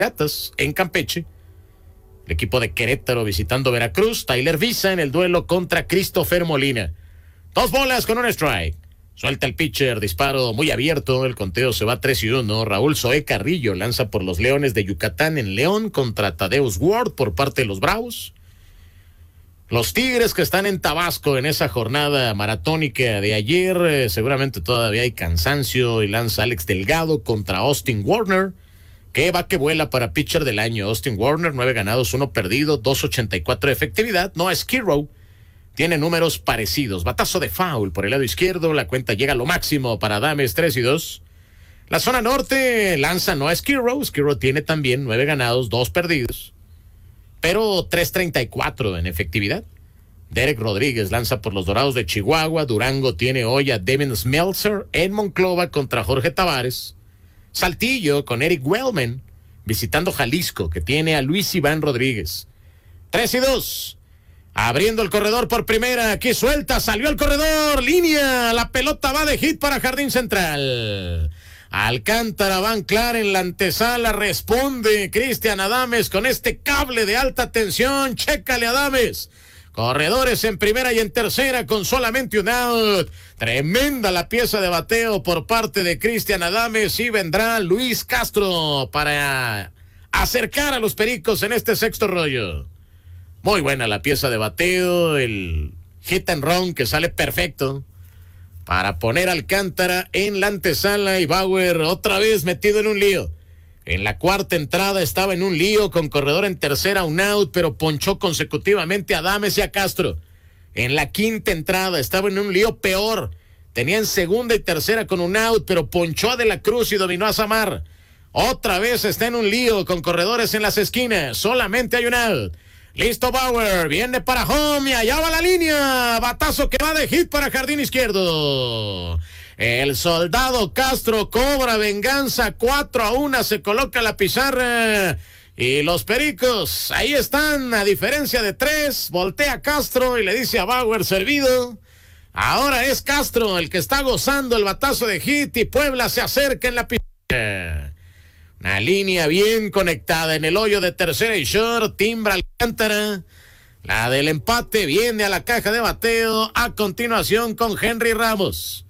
Piratas en Campeche. El equipo de Querétaro visitando Veracruz. Tyler Visa en el duelo contra Christopher Molina. 2 bolas con un strike. Suelta el pitcher, disparo muy abierto, el conteo se va 3-1. Raúl Zoé Carrillo lanza por los Leones de Yucatán en León contra Tadeusz Ward por parte de los Bravos. Los Tigres que están en Tabasco en esa jornada maratónica de ayer, seguramente todavía hay cansancio y lanza Alex Delgado contra Austin Warner. Que va que vuela para pitcher del año. Austin Warner, 9 ganados, 1 perdido, 2.84 de efectividad. Noah Skirrow tiene números parecidos. Batazo de foul por el lado izquierdo. La cuenta llega a lo máximo para Adames, 3-2. La zona norte lanza Noah Skirrow. Skirrow tiene también 9 ganados, 2 perdidos, pero 3.34 en efectividad. Derek Rodríguez lanza por los Dorados de Chihuahua. Durango tiene hoy a Devin Smeltzer en Monclova contra Jorge Tavares. Saltillo con Eric Wellman visitando Jalisco, que tiene a Luis Iván Rodríguez. 3-2. Abriendo el corredor por primera. Aquí suelta, salió el corredor. Línea. La pelota va de hit para Jardín Central. Alcántara va a anclar en la antesala. Responde Cristian Adames con este cable de alta tensión. Chécale, Adames. Corredores en primera y en tercera con solamente un out. Tremenda la pieza de bateo por parte de Cristian Adames y vendrá Luis Castro para acercar a los Pericos en este sexto rollo. Muy buena la pieza de bateo, el hit and run que sale perfecto para poner a Alcántara en la antesala y Bauer otra vez metido en un lío. En la cuarta entrada estaba en un lío con corredor en tercera, un out, pero ponchó consecutivamente a Adames y a Castro. En la quinta entrada estaba en un lío peor. Tenía en segunda y tercera con un out, pero ponchó a De la Cruz y dominó a Samar. Otra vez está en un lío con corredores en las esquinas. Solamente hay un out. Listo Bauer, viene para home y allá va la línea. Batazo que va de hit para jardín izquierdo. El soldado Castro cobra venganza, 4-1, se coloca la pizarra y los Pericos ahí están, a diferencia de 3, voltea Castro y le dice a Bauer, servido. Ahora es Castro el que está gozando el batazo de hit y Puebla se acerca en la pizarra. Una línea bien conectada en el hoyo de tercera y short, timbra Alcántara. La del empate viene a la caja de bateo a continuación con Henry Ramos.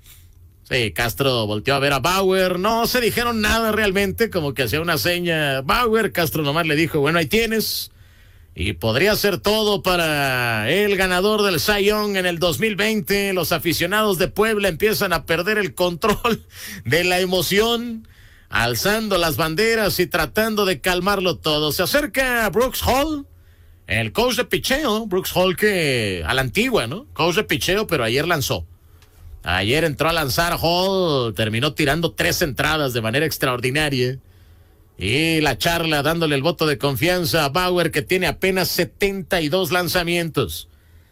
Sí, Castro volteó a ver a Bauer, no se dijeron nada realmente, como que hacía una seña Bauer, Castro nomás le dijo, bueno, ahí tienes, y podría ser todo para el ganador del Cy Young en el 2020, los aficionados de Puebla empiezan a perder el control de la emoción, alzando las banderas y tratando de calmarlo todo. Se acerca Brooks Hall, el coach de picheo, Brooks Hall que a la antigua, ¿no? Coach de picheo, pero ayer lanzó. Ayer entró a lanzar Hall, terminó tirando 3 entradas de manera extraordinaria. Y la charla dándole el voto de confianza a Bauer, que tiene apenas 72 lanzamientos.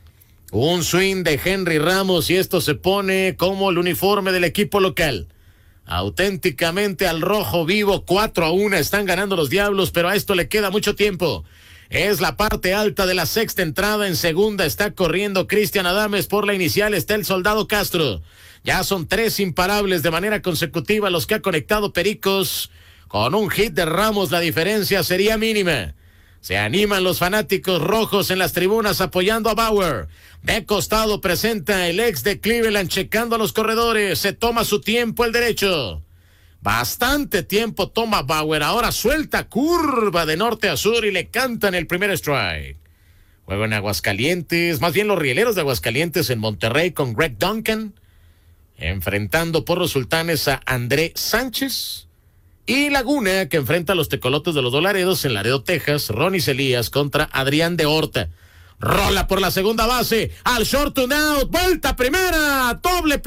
Un swing de Henry Ramos y esto se pone como el uniforme del equipo local. Auténticamente al rojo vivo, 4-1, están ganando los Diablos, pero a esto le queda mucho tiempo. Es la parte alta de la sexta entrada. En segunda está corriendo Cristian Adames. Por la inicial está el soldado Castro. Ya son 3 imparables de manera consecutiva los que ha conectado Pericos. Con un hit de Ramos la diferencia sería mínima. Se animan los fanáticos rojos en las tribunas apoyando a Bauer. De costado presenta el ex de Cleveland checando a los corredores. Se toma su tiempo el derecho. Bastante tiempo toma Bauer, ahora suelta curva de norte a sur y le cantan el primer strike. Juego en Aguascalientes, más bien los Rieleros de Aguascalientes en Monterrey con Greg Duncan, enfrentando por los Sultanes a André Sánchez. Y Laguna, que enfrenta a los Tecolotes de los Dolaredos en Laredo, Texas, Ronnie Celías contra Adrián de Horta. Rola por la segunda base, al short un out, vuelta primera, doble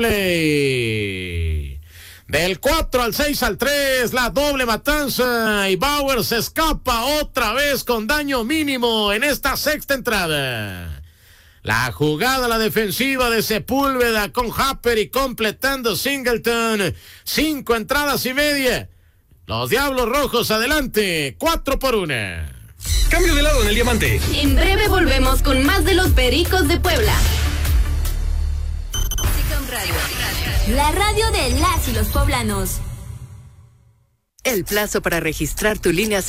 play. Del 4 al 6 al 3, la doble matanza y Bauer se escapa otra vez con daño mínimo en esta sexta entrada. La jugada, la defensiva de Sepúlveda con Happer y completando Singleton. 5 entradas y media. Los Diablos Rojos adelante, 4-1. Cambio de lado en el diamante. En breve volvemos con más de los Pericos de Puebla. La radio de las y los poblanos. El plazo para registrar tu línea